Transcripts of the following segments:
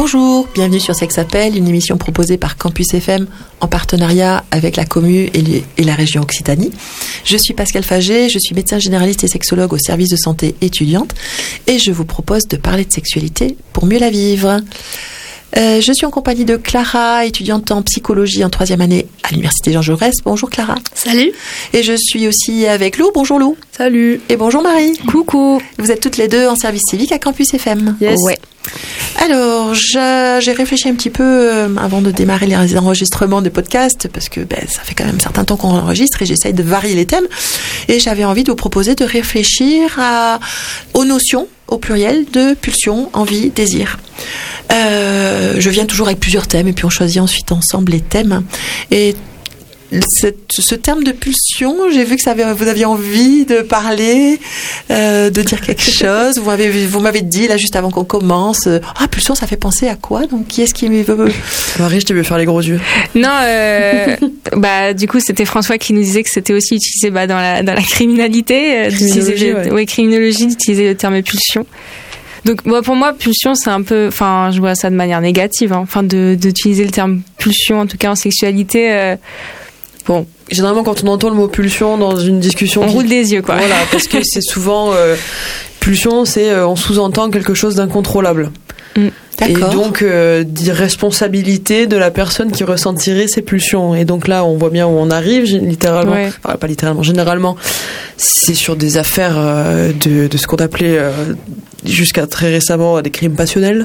Bonjour, bienvenue sur Sex Appel, une émission proposée par Campus FM en partenariat avec la Commu et la région Occitanie. Je suis Pascal Faget, je suis médecin généraliste et sexologue au service de santé étudiante et je vous propose de parler de sexualité pour mieux la vivre. Je suis en compagnie de Clara, étudiante en psychologie en 3e année à l'Université Jean Jaurès. Bonjour Clara. Salut. Et je suis aussi avec Lou. Bonjour Lou. Salut. Et bonjour Marie. Coucou. Vous êtes toutes les deux en service civique à Campus FM. Yes. Ouais. Alors, j'ai réfléchi un petit peu avant de démarrer les enregistrements des podcasts, parce que ça fait quand même un certain temps qu'on enregistre et j'essaye de varier les thèmes. Et j'avais envie de vous proposer de réfléchir aux notions, au pluriel, de pulsion, envie, désir. Je viens toujours avec plusieurs thèmes et puis on choisit ensuite ensemble les thèmes. Et ce terme de pulsion, j'ai vu que vous aviez envie de parler, de dire quelque chose. Vous m'avez dit là juste avant qu'on commence, pulsion, ça fait penser à quoi? Donc qui est-ce qui veut? Marie, je t'ai vu faire les gros yeux. Non, du coup, c'était François qui nous disait que c'était aussi utilisé dans la criminalité, criminologie, d'utiliser le terme pulsion. Donc pour moi, pulsion, c'est un peu, je vois ça de manière négative, d'utiliser le terme pulsion, en tout cas en sexualité. Bon, généralement quand on entend le mot pulsion dans une discussion, on roule des yeux, quoi. Voilà, parce que c'est souvent pulsion, c'est on sous-entend quelque chose d'incontrôlable. D'accord. Et donc d'irresponsabilité de la personne qui ressentirait ces pulsions. Et donc là, on voit bien où on arrive, littéralement. Ouais. Enfin, pas littéralement, généralement, c'est sur des affaires de ce qu'on appelait jusqu'à très récemment des crimes passionnels.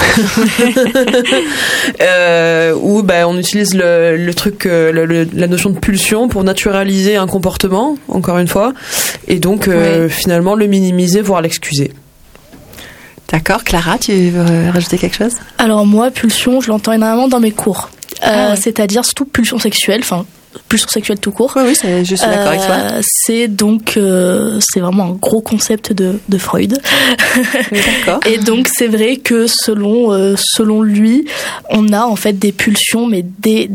Où on utilise le truc, la notion de pulsion pour naturaliser un comportement, encore une fois, et donc finalement le minimiser, voire l'excuser. D'accord. Clara, tu veux rajouter quelque chose? Alors moi, pulsion, je l'entends énormément dans mes cours. C'est-à-dire surtout pulsion sexuelle, pulsion sexuelle tout court. Oui, je suis d'accord avec toi. C'est donc, c'est vraiment un gros concept de Freud. D'accord. Et donc c'est vrai que selon lui, on a en fait des pulsions, mais dès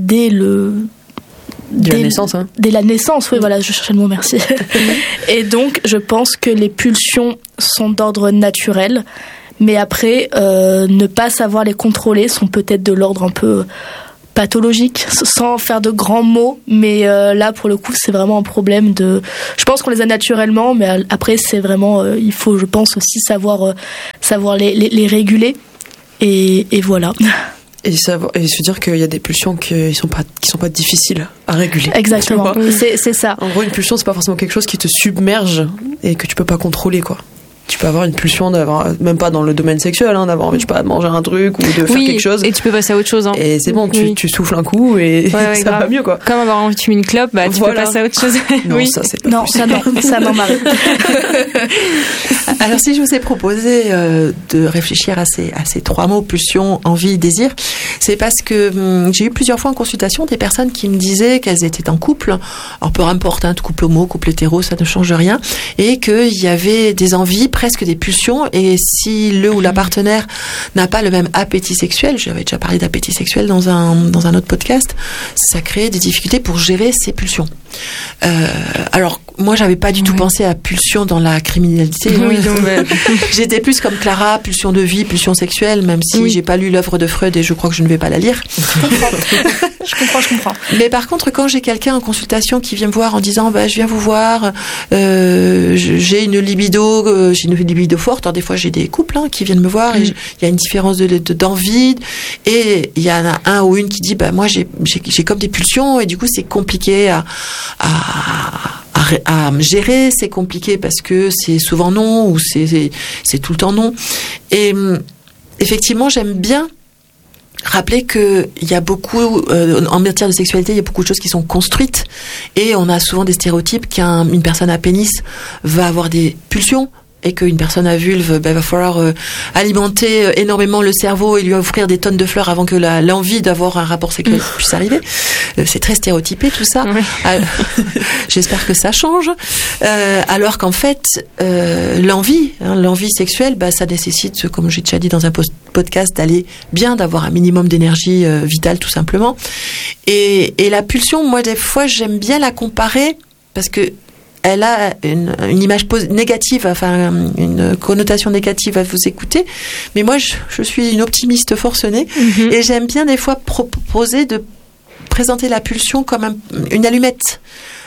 la naissance, Dès la naissance, oui, voilà, je cherchais le mot, merci. Et donc, je pense que les pulsions sont d'ordre naturel, mais après, ne pas savoir les contrôler sont peut-être de l'ordre un peu pathologique, sans faire de grands mots, mais là, pour le coup, c'est vraiment un problème de... Je pense qu'on les a naturellement, mais après, c'est vraiment... il faut, je pense, aussi savoir les réguler, et voilà. Et se dire qu'il y a des pulsions qui sont pas difficiles à réguler. Exactement, c'est ça. En gros, une pulsion, c'est pas forcément quelque chose qui te submerge et que tu peux pas contrôler, quoi. Tu peux avoir une pulsion même pas dans le domaine sexuel, d'avoir envie, de manger un truc ou de faire quelque chose. Et tu peux passer à autre chose. Et c'est bon, tu souffles un coup et ça va mieux, quoi. Comme avoir envie de fumer une clope, tu peux passer à autre chose. Non, ça c'est pas possible. Ça non, Marie. Alors si je vous ai proposé de réfléchir à ces trois mots, pulsion, envie, désir, c'est parce que j'ai eu plusieurs fois en consultation des personnes qui me disaient qu'elles étaient en couple, alors peu importe, couple homo, couple hétéro, ça ne change rien, et qu'il y avait des envies, presque des pulsions, et si le ou la partenaire n'a pas le même appétit sexuel, j'avais déjà parlé d'appétit sexuel dans un autre podcast, ça crée des difficultés pour gérer ces pulsions. Alors moi j'avais pas du tout pensé à pulsion dans la criminalité. J'étais plus comme Clara, pulsion de vie, pulsion sexuelle, même si j'ai pas lu l'œuvre de Freud et je crois que je ne vais pas la lire. Je comprends. Mais par contre, quand j'ai quelqu'un en consultation qui vient me voir en disant je viens vous voir, j'ai une libido forte. Alors des fois j'ai des couples qui viennent me voir et il y a une différence d'envie et il y en a un ou une qui dit moi j'ai comme des pulsions et du coup c'est compliqué à gérer, c'est compliqué parce que c'est souvent non ou c'est tout le temps non. Et effectivement, j'aime bien rappeler que il y a beaucoup en matière de sexualité, il y a beaucoup de choses qui sont construites et on a souvent des stéréotypes qu'une personne à pénis va avoir des pulsions et qu'une personne à vulve, va falloir alimenter énormément le cerveau et lui offrir des tonnes de fleurs avant que l'envie d'avoir un rapport sexuel puisse arriver. C'est très stéréotypé tout ça. Oui. J'espère que ça change. Alors qu'en fait, l'envie sexuelle, ça nécessite, comme j'ai déjà dit dans un podcast, d'aller bien, d'avoir un minimum d'énergie vitale tout simplement. Et la pulsion, moi des fois, j'aime bien la comparer parce que elle a une image négative, enfin une connotation négative à vous écouter. Mais moi, je suis une optimiste forcenée et j'aime bien des fois proposer de présenter la pulsion comme une allumette.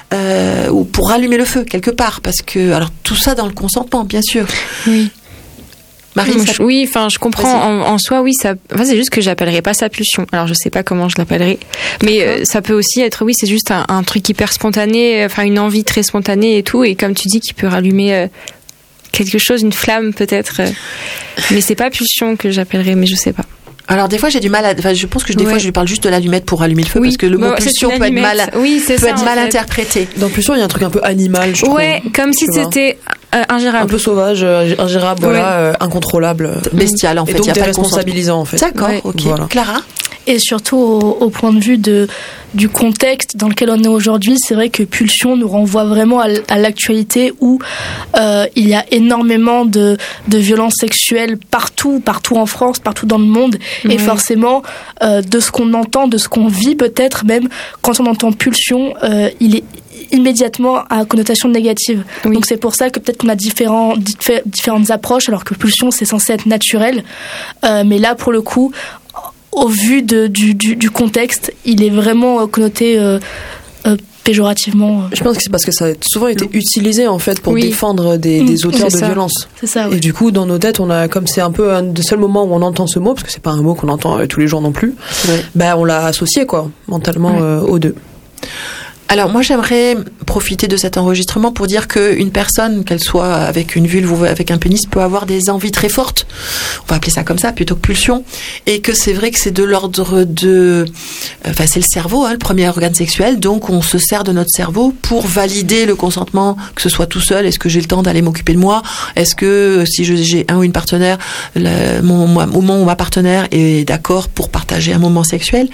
Ou pour rallumer le feu quelque part, parce que alors tout ça dans le consentement, bien sûr. Oui. Marie, oui, enfin, je comprends. En soi, oui, ça. Enfin, c'est juste que j'appellerais pas ça pulsion. Alors, je sais pas comment je l'appellerais, mais ça peut aussi être, oui, c'est juste un truc hyper spontané, enfin, une envie très spontanée et tout, et comme tu dis, qui peut rallumer quelque chose, une flamme peut-être. Mais c'est pas pulsion que j'appellerais, mais je sais pas. Alors des fois j'ai du mal à, je pense que des fois je lui parle juste de l'allumette pour allumer le feu, parce que le mot pulsion peut être mal interprété. Dans pulsion il y a un truc un peu animal, je trouve. Ouais, comme si c'était ingérable, un peu sauvage, ingérable, voilà, incontrôlable, bestial en fait. Et donc déresponsabilisant en fait. D'accord, ok. Voilà. Clara. Et surtout au point de vue du contexte dans lequel on est aujourd'hui, c'est vrai que pulsion nous renvoie vraiment à l'actualité où il y a énormément de violences sexuelles partout en France, partout dans le monde. Et forcément, de ce qu'on entend, de ce qu'on vit peut-être, même quand on entend pulsion, il est immédiatement à connotation négative. Oui. Donc c'est pour ça que peut-être qu'on a différentes approches, alors que pulsion c'est censé être naturel. Mais là pour le coup, au vu du contexte, il est vraiment connoté péjorativement. Je pense que c'est parce que ça a souvent été utilisé en fait pour défendre des auteurs de violence. C'est ça. Oui. Et du coup, dans nos têtes, on a, comme c'est un peu un des seuls moments où on entend ce mot, parce que c'est pas un mot qu'on entend tous les jours non plus. Bah on l'a associé quoi, mentalement aux deux. Alors moi j'aimerais profiter de cet enregistrement pour dire qu'une personne, qu'elle soit avec une vulve ou avec un pénis, peut avoir des envies très fortes, on va appeler ça comme ça plutôt que pulsion, et que c'est vrai que c'est de l'ordre de... Enfin c'est le cerveau, le premier organe sexuel, donc on se sert de notre cerveau pour valider le consentement, que ce soit tout seul, est-ce que j'ai le temps d'aller m'occuper de moi, est-ce que si j'ai un ou une partenaire, mon ou ma partenaire est d'accord pour partager un moment sexuel.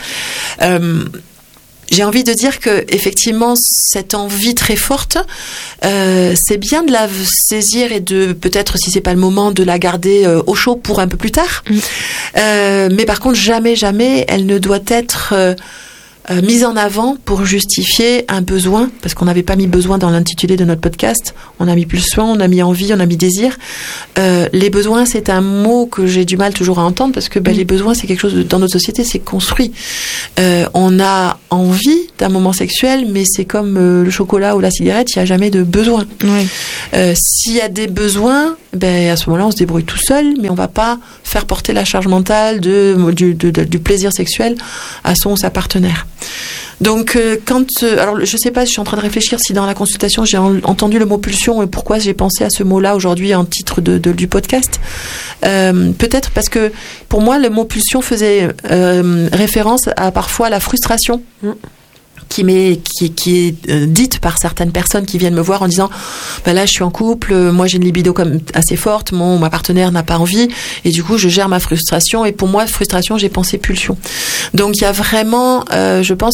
J'ai envie de dire que effectivement cette envie très forte, c'est bien de la saisir et de peut-être, si c'est pas le moment, de la garder au chaud pour un peu plus tard. Mais par contre jamais elle ne doit être mise en avant pour justifier un besoin, parce qu'on n'avait pas mis besoin dans l'intitulé de notre podcast, on a mis pulsion, on a mis envie, on a mis désir. Les besoins, c'est un mot que j'ai du mal toujours à entendre, parce que les besoins, c'est quelque chose dans notre société, c'est construit. On a envie d'un moment sexuel, mais c'est comme le chocolat ou la cigarette, il n'y a jamais de besoin. S'il y a des besoins, à ce moment-là, on se débrouille tout seul, mais on va pas faire porter la charge mentale du plaisir sexuel à son ou sa partenaire. Donc, alors je sais pas, je suis en train de réfléchir si dans la consultation j'ai entendu le mot pulsion et pourquoi j'ai pensé à ce mot-là aujourd'hui en titre du podcast. Peut-être parce que pour moi le mot pulsion faisait référence à parfois la frustration. Qui est dite par certaines personnes qui viennent me voir en disant là je suis en couple, moi j'ai une libido comme assez forte, ma partenaire n'a pas envie et du coup je gère ma frustration, et pour moi frustration j'ai pensé pulsion. Donc il y a vraiment je pense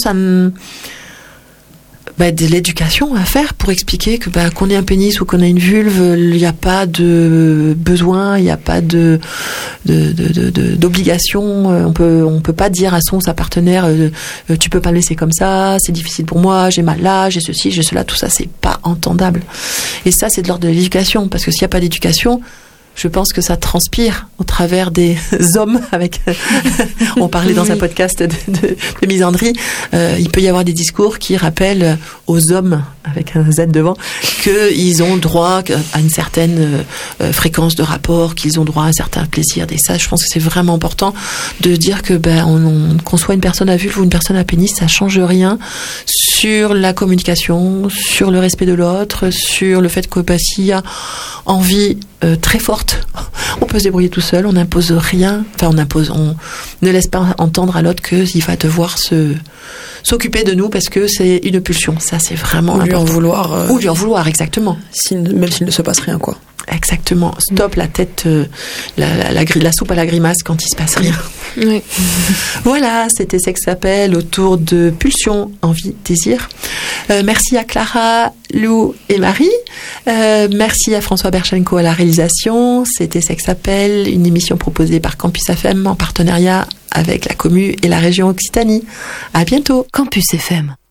de l'éducation à faire pour expliquer que qu'on ait un pénis ou qu'on ait une vulve, il n'y a pas de besoin, il n'y a pas d'obligation. On peut pas dire à son ou sa partenaire tu peux pas me laisser comme ça, c'est difficile pour moi, j'ai mal là, j'ai ceci, j'ai cela, tout ça c'est pas entendable. Et ça c'est de l'ordre de l'éducation, parce que s'il n'y a pas d'éducation, je pense que ça transpire au travers des hommes avec on parlait dans un podcast de misandrie, il peut y avoir des discours qui rappellent aux hommes avec un Z devant qu'ils ont droit à une certaine fréquence de rapport, qu'ils ont droit à un certain plaisir. Et ça, je pense que c'est vraiment important de dire que qu'on soit une personne à vulve ou une personne à pénis, ça change rien sur la communication, sur le respect de l'autre, sur le fait que s'il y a envie très forte, on peut se débrouiller tout seul, on n'impose rien, on ne laisse pas entendre à l'autre qu'il va devoir s'occuper de nous parce que c'est une pulsion. Ça c'est vraiment important. Ou lui en vouloir, exactement. Même s'il ne se passe rien, quoi. Exactement. Stop la tête, la soupe à la grimace quand il se passe rien. Oui. Voilà, c'était Sexapel autour de pulsion, envie, désir. Merci à Clara, Lou et Marie. Merci à François Berchenko à la réalisation. C'était Sexapel, une émission proposée par Campus FM en partenariat avec la Commu et la région Occitanie. À bientôt. Campus FM.